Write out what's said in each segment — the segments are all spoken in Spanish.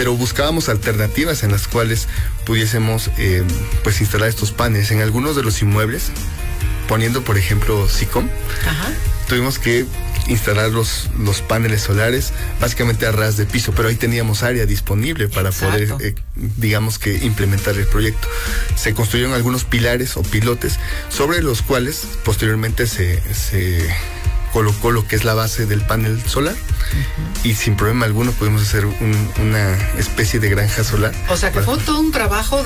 pero buscábamos alternativas en las cuales pudiésemos pues instalar estos paneles en algunos de los inmuebles, poniendo por ejemplo SICOM. Ajá. Tuvimos que instalar los paneles solares básicamente a ras de piso, pero ahí teníamos área disponible para Exacto. poder, digamos que implementar el proyecto. Se construyeron algunos pilares o pilotes sobre los cuales posteriormente se colocó lo que es la base del panel solar. Uh-huh. Y sin problema alguno pudimos hacer una especie de granja solar. O sea que fue todo un trabajo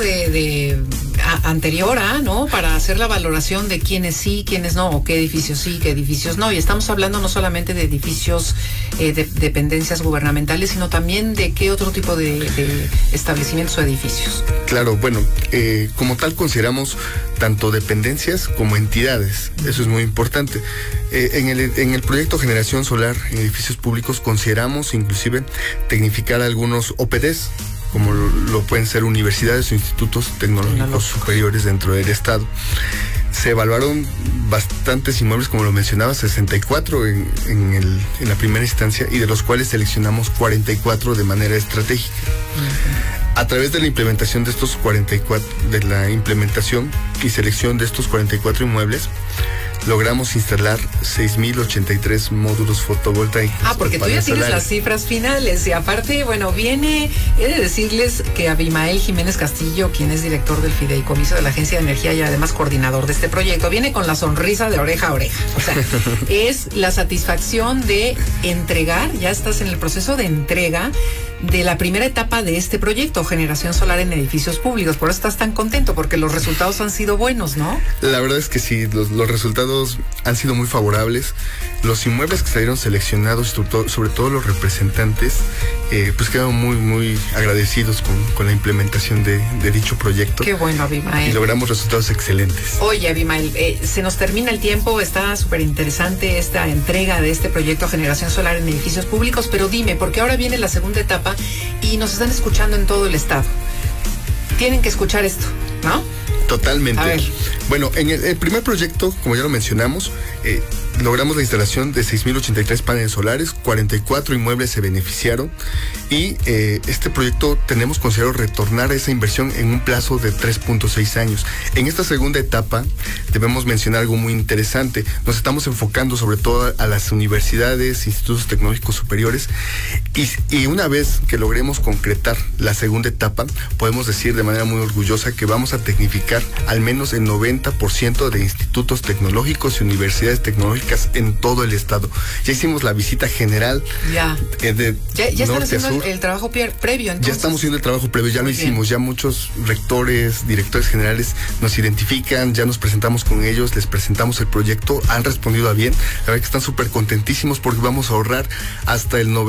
anterior a, ¿no? Para hacer la valoración de quiénes sí, quiénes no, o qué edificios sí, qué edificios no. Y estamos hablando no solamente de edificios de dependencias gubernamentales, sino también de qué otro tipo de establecimientos o edificios. Claro, bueno, como tal consideramos tanto dependencias como entidades. Eso es muy importante. En el proyecto Generación Solar en edificios públicos consideramos inclusive tecnificar algunos OPDs, como lo pueden ser universidades o institutos tecnológicos superiores dentro del estado. Se evaluaron bastantes inmuebles, como lo mencionaba, 64 en la primera instancia, y de los cuales seleccionamos 44 de manera estratégica. Uh-huh. A través de la implementación de estos 44, de la implementación y selección de estos 44 inmuebles, logramos instalar 6,083 módulos fotovoltaicos. Porque tú ya tienes las cifras finales. Y aparte, bueno, he de decirles que Abimael Jiménez Castillo, quien es director del Fideicomiso de la Agencia de Energía y además coordinador de este proyecto, viene con la sonrisa de oreja a oreja. O sea, es la satisfacción de entregar, ya estás en el proceso de entrega de la primera etapa de este proyecto, Generación Solar en edificios públicos. Por eso estás tan contento, porque los resultados han sido buenos, ¿no? La verdad es que sí, los resultados han sido muy favorables. Los inmuebles que salieron seleccionados, sobre todo los representantes, pues quedaron muy agradecidos con la implementación de dicho proyecto. Qué bueno, Abimael. Y logramos resultados excelentes. Oye, Abimael, se nos termina el tiempo, está súper interesante esta entrega de este proyecto Generación Solar en edificios públicos, pero dime, porque ahora viene la segunda etapa y nos están escuchando en todo el estado. Tienen que escuchar esto, ¿no? Totalmente. A ver. Bueno, en el primer proyecto, como ya lo mencionamos, logramos la instalación de 6,083 paneles solares, 44 inmuebles se beneficiaron, y este proyecto tenemos considerado retornar esa inversión en un plazo de 3.6 años. En esta segunda etapa debemos mencionar algo muy interesante. Nos estamos enfocando sobre todo a las universidades, institutos tecnológicos superiores, y una vez que logremos concretar la segunda etapa, podemos decir de manera muy orgullosa que vamos a tecnificar al menos el 90% de institutos tecnológicos y universidades tecnológicas en todo el estado. Ya hicimos la visita general. Ya están haciendo el trabajo previo, entonces. Ya estamos haciendo el trabajo previo, ya lo hicimos. Ya muchos rectores, directores generales nos identifican, ya nos presentamos con ellos, les presentamos el proyecto, han respondido a bien. La verdad que están súper contentísimos porque vamos a ahorrar hasta el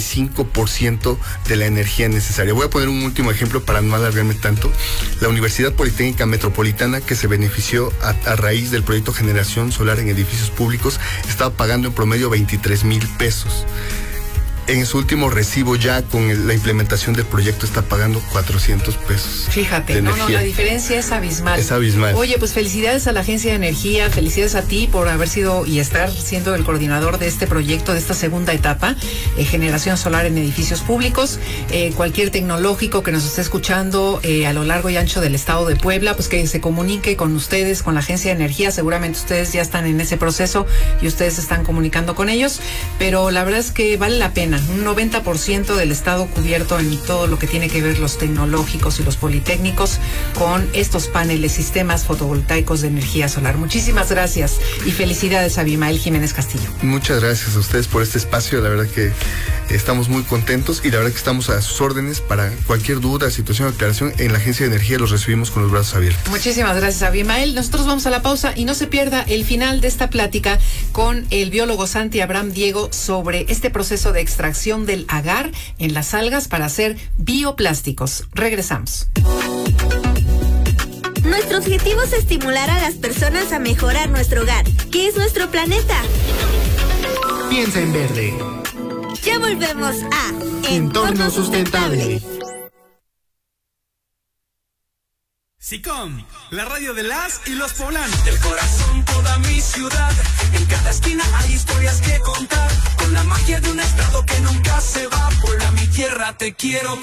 95% de la energía necesaria. Voy a poner un último ejemplo para no alargarme tanto. La Universidad Politécnica Metropolitana, que se benefició a raíz del proyecto Generación Solar en edificios públicos, estaba pagando en promedio 23,000 pesos. En su último recibo, ya con la implementación del proyecto, está pagando 400 pesos. Fíjate, la diferencia es abismal. Es abismal. Oye, pues felicidades a la Agencia de Energía, felicidades a ti por haber sido y estar siendo el coordinador de este proyecto, de esta segunda etapa, Generación Solar en edificios públicos. Cualquier tecnológico que nos esté escuchando a lo largo y ancho del estado de Puebla, pues que se comunique con ustedes, con la Agencia de Energía. Seguramente ustedes ya están en ese proceso y ustedes se están comunicando con ellos, pero la verdad es que vale la pena. Un 90% del estado cubierto en todo lo que tiene que ver los tecnológicos y los politécnicos con estos paneles, sistemas fotovoltaicos de energía solar. Muchísimas gracias y felicidades a Abimael Jiménez Castillo. Muchas gracias a ustedes por este espacio. La verdad que estamos muy contentos y la verdad que estamos a sus órdenes para cualquier duda, situación o aclaración. En la Agencia de Energía los recibimos con los brazos abiertos. Muchísimas gracias, Abimael. Nosotros vamos a la pausa y no se pierda el final de esta plática con el biólogo Santi Abraham Diego sobre este proceso de extracción del agar en las algas para hacer bioplásticos. Regresamos. Nuestro objetivo es estimular a las personas a mejorar nuestro hogar, que es nuestro planeta. Piensa en verde. Ya volvemos a Entorno Sustentable. SICOM, la radio de las y los poblanos. Del corazón toda mi ciudad, en cada esquina hay historias que contar. Con la magia de un estado que nunca se va, por mi tierra te quiero